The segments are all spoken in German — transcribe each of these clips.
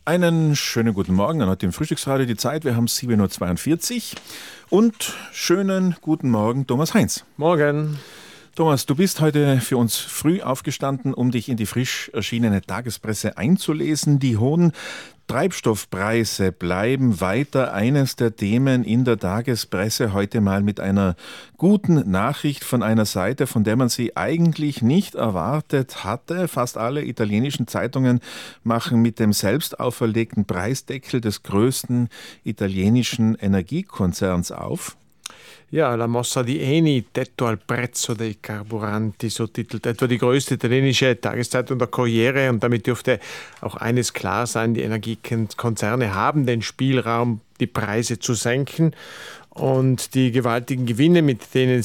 Einen schönen guten Morgen an heute im Frühstücksradio die Zeit. Wir haben 7.42 Uhr und schönen guten Morgen, Thomas Heinz. Morgen. Thomas, du bist heute für uns früh aufgestanden, um dich in die frisch erschienene Tagespresse einzulesen. Die hohen Treibstoffpreise bleiben weiter eines der Themen in der Tagespresse. Heute mal mit einer guten Nachricht von einer Seite, von der man sie eigentlich nicht erwartet hatte. Fast alle italienischen Zeitungen machen mit dem selbst auferlegten Preisdeckel des größten italienischen Energiekonzerns auf. Ja, la mossa di Eni, tetto al prezzo dei carburanti, so titelt etwa die größte italienische Tageszeitung der Corriere. Und damit dürfte auch eines klar sein: Die Energiekonzerne haben den Spielraum, die Preise zu senken. Und die gewaltigen Gewinne, mit denen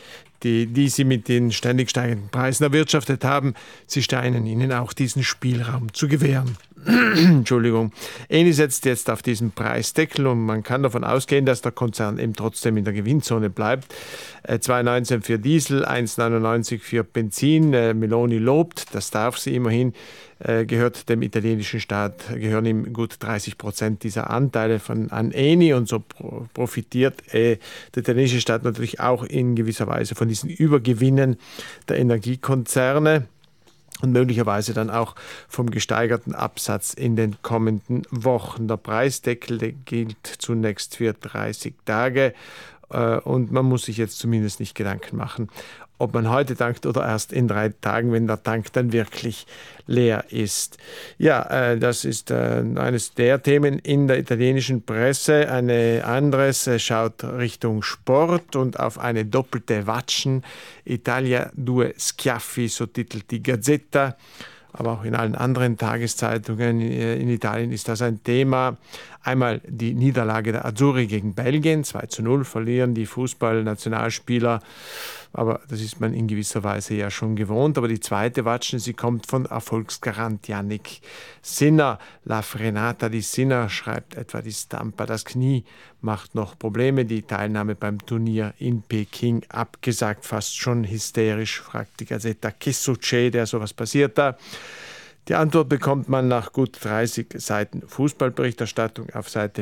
die sie mit den ständig steigenden Preisen erwirtschaftet haben, sie scheinen ihnen auch diesen Spielraum zu gewähren. Entschuldigung. Eni setzt jetzt auf diesen Preisdeckel und man kann davon ausgehen, dass der Konzern eben trotzdem in der Gewinnzone bleibt. 2,19 für Diesel, 1,99 für Benzin. Meloni lobt, das darf sie immerhin. Gehört dem italienischen Staat, gehören ihm gut 30% dieser Anteile an Eni, und so profitiert der italienische Staat natürlich auch in gewisser Weise von diesen Übergewinnen der Energiekonzerne und möglicherweise dann auch vom gesteigerten Absatz in den kommenden Wochen. Der Preisdeckel, der gilt zunächst für 30 Tage und man muss sich jetzt zumindest nicht Gedanken machen, ob man heute tankt oder erst in 3 Tagen, wenn der Tank dann wirklich leer ist. Ja, das ist eines der Themen in der italienischen Presse. Eine anderes schaut Richtung Sport und auf eine doppelte Watschen. Italia due schiaffi, so titelt die Gazzetta. Aber auch in allen anderen Tageszeitungen in Italien ist das ein Thema. Einmal die Niederlage der Azzurri gegen Belgien, 2:0 verlieren die Fußballnationalspieler. Aber das ist man in gewisser Weise ja schon gewohnt. Aber die zweite Watschen, sie kommt von Erfolgsgarant Yannick Sinner. La Frenata di Sinner, schreibt etwa die Stampa. Das Knie macht noch Probleme. Die Teilnahme beim Turnier in Peking abgesagt. Fast schon hysterisch, fragt die Gazzetta. Che succede? Also was passiert da? Die Antwort bekommt man nach gut 30 Seiten Fußballberichterstattung auf Seite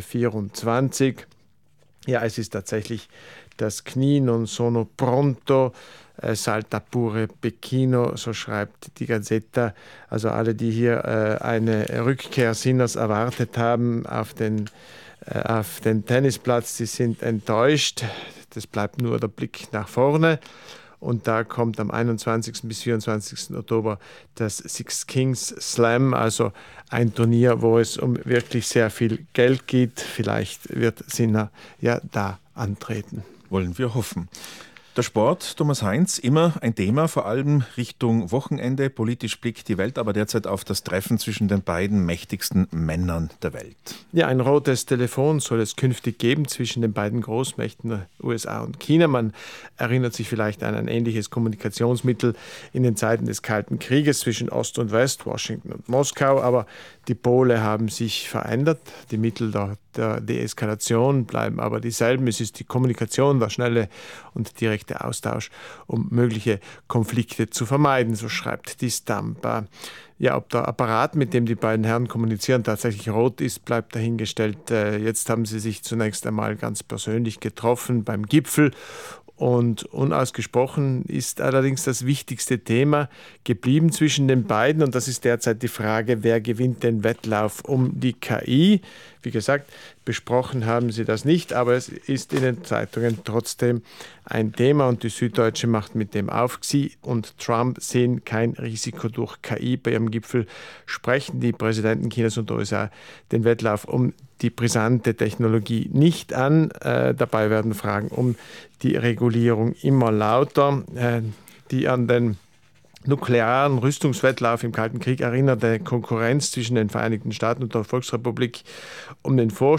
24. Ja, es ist tatsächlich das Knie. Non sono pronto, salta pure Pechino, so schreibt die Gazzetta. Also alle, die hier eine Rückkehr Sinners erwartet haben auf den Tennisplatz, die sind enttäuscht. Das bleibt nur der Blick nach vorne. Und da kommt am 21. bis 24. Oktober das Six Kings Slam, also ein Turnier, wo es um wirklich sehr viel Geld geht. Vielleicht wird Sinner ja da antreten. Wollen wir hoffen. Der Sport, Thomas Heinz, immer ein Thema, vor allem Richtung Wochenende. Politisch blickt die Welt aber derzeit auf das Treffen zwischen den beiden mächtigsten Männern der Welt. Ja, ein rotes Telefon soll es künftig geben zwischen den beiden Großmächten USA und China. Man erinnert sich vielleicht an ein ähnliches Kommunikationsmittel in den Zeiten des Kalten Krieges zwischen Ost und West, Washington und Moskau. Aber die Pole haben sich verändert. Die Mittel der Deeskalation bleiben aber dieselben. Es ist die Kommunikation, der schnelle und direkte Austausch, um mögliche Konflikte zu vermeiden, so schreibt die Stampa. Ja, ob der Apparat, mit dem die beiden Herren kommunizieren, tatsächlich rot ist, bleibt dahingestellt. Jetzt haben sie sich zunächst einmal ganz persönlich getroffen beim Gipfel. Und unausgesprochen ist allerdings das wichtigste Thema geblieben zwischen den beiden. Und das ist derzeit die Frage, wer gewinnt den Wettlauf um die KI. Wie gesagt, besprochen haben sie das nicht, aber es ist in den Zeitungen trotzdem ein Thema. Und die Süddeutsche macht mit dem auf. Xi und Trump sehen kein Risiko durch KI. Bei ihrem Gipfel sprechen die Präsidenten Chinas und der USA den Wettlauf um die brisante Technologie nicht an. Dabei werden Fragen um die Regulierung immer lauter. Die an den nuklearen Rüstungswettlauf im Kalten Krieg erinnerte Konkurrenz zwischen den Vereinigten Staaten und der Volksrepublik um den